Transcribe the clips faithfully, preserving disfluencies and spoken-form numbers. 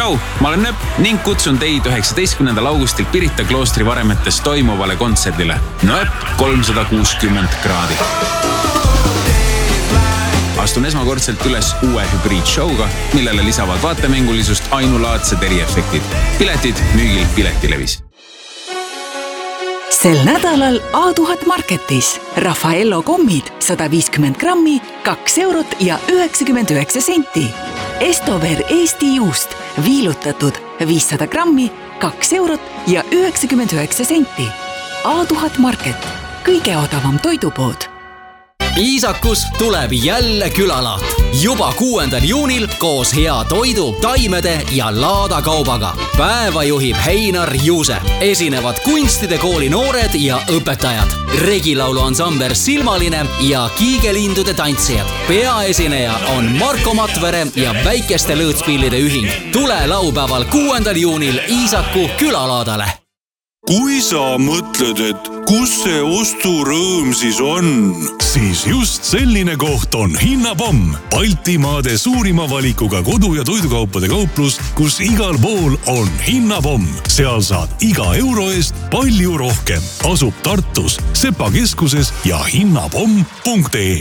Tšau, ma olen Nööp ning kutsun teid üheksateistkümnendal augustil Pirita kloostri varemetes toimuvale kontserdile Nööp kolmsada kuuskümmend kraadi. Astun esmakordselt üles uue hübriidshowga, millele lisavad vaatemängulisust ainulaadsed eriefektid. Piletid müügil Piletilevis. Sel nädalal A tuhat Marketis Raffaello kommid sada viiskümmend grammi, kaks eurot ja üheksakümmend üheksa senti. Estover Eesti juust viilutatud viissada grammi, kaks eurot ja üheksakümmend üheksa senti. A tuhat Market, kõige odavam toidupood. Iisakus tuleb jälle külalaat. Juba kuuendal juunil koos hea toidu, taimede ja laadakaubaga. Päeva juhib Heinar Juuse. Esinevad kunstide kooli noored ja õpetajad. Regilaulu ansamber Silmaline ja Kiigelindude tantsijad. Peaesineja on Marko Matvere ja Väikeste lõõtspillide ühing. Tule laupäeval kuuendal juunil Iisaku külalaadale. Kui sa mõtled, et kus see osturõõm siis on, siis just selline koht on Hinnapomm, Baltimaade suurima valikuga kodu- ja toidukaupade kauplus, kus igal pool on Hinnapomm. Seal saad iga euro eest palju rohkem. Asub Tartus, Sepa keskuses ja hinnapomm punkt ee.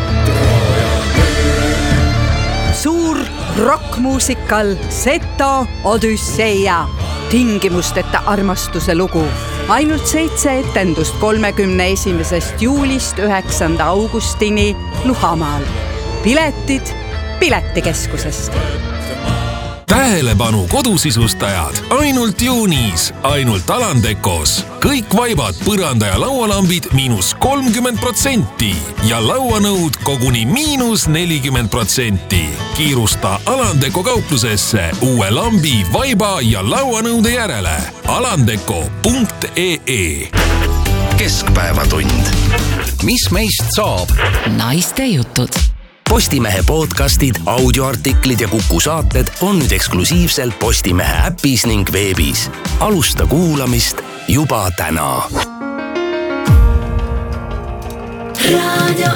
Suur rockmuusikal Seto Odüsseia. Tingimusteta armastuse lugu. Ainult seitse etendust kolmekümne esimesest juulist üheksanda augustini Luhamaal. Piletid Piletikeskusest. Tähelepanu kodusisustajad, ainult juunis, ainult Alandekos. Kõik vaibad, põranda ja laualambid miinus kolmkümmend protsenti ja lauanõud koguni miinus nelikümmend protsenti. Kiirusta Alandeko kauplusesse uue lambi, vaiba ja lauanõude järele. alandeko punkt ee. Keskpäevatund. Mis meist saab? Naiste jutud. Postimehe podcastid, audioartiklid ja Kuku saated on nüüd eksklusiivselt Postimehe äpis ning veebis. Alusta kuulamist juba täna. Radio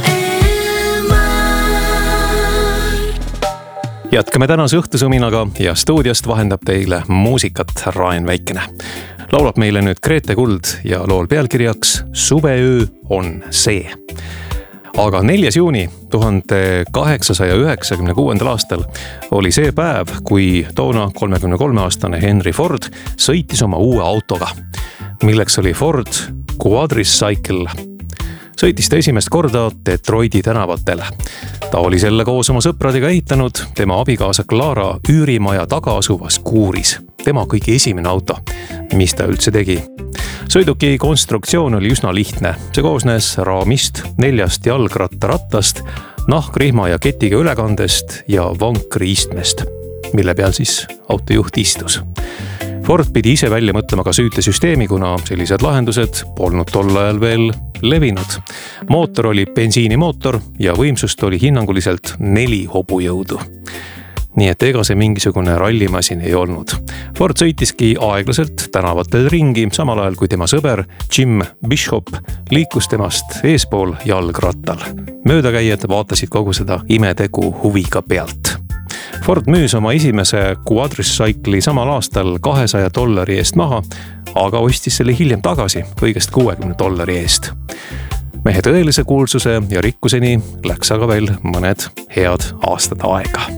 Jätkame tänase õhtusuminaga ja stuudiost vahendab teile muusikat Raen Väikene. Laulab meile nüüd Grete Kuld ja lool pealkirjaks Suveöö on see. Aga neljas juuni tuhande kaheksasaja üheksakümne kuuendal aastal oli see päev, kui toona kolmekümne kolme aastane Henry Ford sõitis oma uue autoga, milleks oli Ford Quadricycle. Sõitis ta esimest korda Detroiti tänavatele. Ta oli selle koos oma sõpradega ehitanud tema abikaasa Clara üürimaja taga asuvas Kuuris. Tema kõige esimene auto, mis ta üldse tegi. Sõiduki konstruktsioon oli üsna lihtne. See koosnes raamist, neljast jalgrattarattast, nahkrihma ja ketiga ülekandest ja vankri istmest, mille peal siis autojuht istus. Ford pidi ise välja mõtlema ka süütesüsteemi, kuna sellised lahendused polnud tol ajal veel levinud. Mootor oli bensiinimootor ja võimsust oli hinnanguliselt neli hobujõudu. Nii et ega see mingisugune rallimasin ei olnud. Ford sõitiski aeglaselt tänavatel ringi, samal ajal kui tema sõber Jim Bishop liikus temast eespool jalgrattal. Möödakäijad vaatasid kogu seda imetegu huviga pealt. Ford müüs oma esimese Quadricycle'i samal aastal kahesaja dollari eest maha, aga ostis selle hiljem tagasi kõigest kuuekümne dollari eest. Mehe tõelise kuulsuse ja rikkuseni läks aga veel mõned head aastad aega.